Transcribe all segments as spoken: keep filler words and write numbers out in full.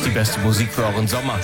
die beste Musik für euren Sommer.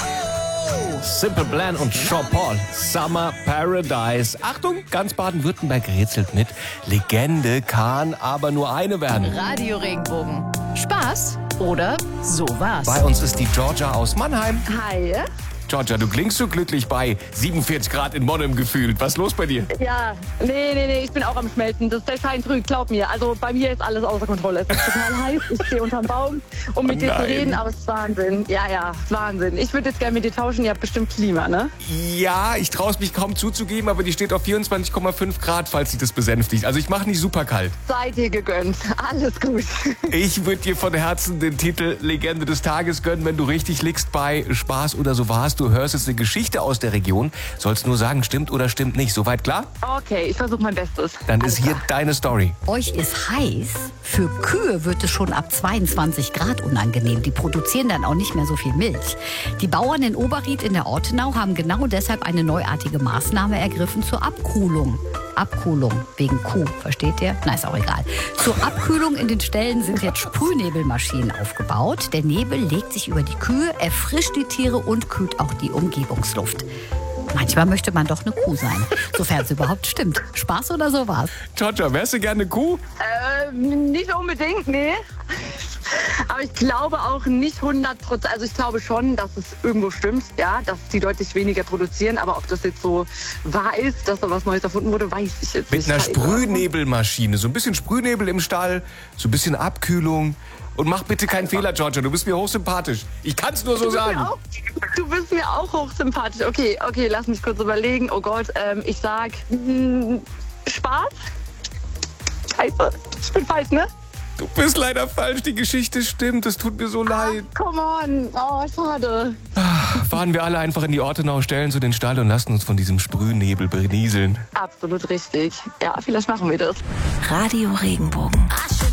Simple Plan und Sean Paul, Summer Paradise. Achtung, ganz Baden-Württemberg rätselt mit. Legende kann aber nur eine werden. Radio Regenbogen. Spaß oder sowas. Bei uns ist die Georgia aus Mannheim. Hi. Georgia, du klingst so glücklich bei siebenundvierzig Grad in Monnem gefühlt. Was ist los bei dir? Ja, nee, nee, nee, ich bin auch am Schmelzen. Das, der Schein trügt, glaub mir. Also bei mir ist alles außer Kontrolle. Es ist total heiß. Ich stehe unterm Baum, um mit Oh dir zu nein. reden, aber es ist Wahnsinn. Ja, ja, es ist Wahnsinn. Ich würde jetzt gerne mit dir tauschen. Ihr habt bestimmt Klima, ne? Ja, ich traue es mich kaum zuzugeben, aber die steht auf vierundzwanzig Komma fünf Grad, falls sie das besänftigt. Also ich mache nicht super kalt. Seid ihr gegönnt. Alles gut. Ich würde dir von Herzen den Titel Legende des Tages gönnen, wenn du richtig liegst bei Spaß oder so war's. Du hörst jetzt eine Geschichte aus der Region, sollst nur sagen, stimmt oder stimmt nicht. Soweit klar? Okay, ich versuche mein Bestes. Dann Alles ist hier klar. deine Story. Euch ist heiß. Für Kühe wird es schon ab zweiundzwanzig Grad unangenehm. Die produzieren dann auch nicht mehr so viel Milch. Die Bauern in Oberried in der Ortenau haben genau deshalb eine neuartige Maßnahme ergriffen zur Abkühlung. Abkühlung wegen Kuh, versteht ihr? Na, ist auch egal. Zur Abkühlung in den Ställen sind jetzt Sprühnebelmaschinen aufgebaut. Der Nebel legt sich über die Kühe, erfrischt die Tiere und kühlt auch die Umgebungsluft. Manchmal möchte man doch eine Kuh sein, sofern es überhaupt stimmt. Spaß oder sowas? Georgia, wärst du gerne Kuh? Ähm, nicht unbedingt, nee. Aber ich glaube auch nicht hundert Prozent. Also ich glaube schon, dass es irgendwo stimmt, ja, dass die deutlich weniger produzieren. Aber ob das jetzt so wahr ist, dass da was Neues erfunden wurde, weiß ich jetzt Mit nicht. einer Sprühnebelmaschine. So ein bisschen Sprühnebel im Stall, so ein bisschen Abkühlung. Und mach bitte keinen Fehler, Georgia. Du bist mir hochsympathisch. Ich kann es nur so Du bist mir sagen. auch- Du bist mir auch hochsympathisch. Okay, okay, lass mich kurz überlegen. Oh Gott, ähm, ich sag mh, Spaß. Scheiße, ich bin falsch, ne? Du bist leider falsch. Die Geschichte stimmt. Es tut mir so leid. Come on, oh, schade. Fahren wir alle einfach in die Ortenau, stellen zu den Stall und lassen uns von diesem Sprühnebel berieseln. Absolut richtig. Ja, vielleicht machen wir das. Radio Regenbogen.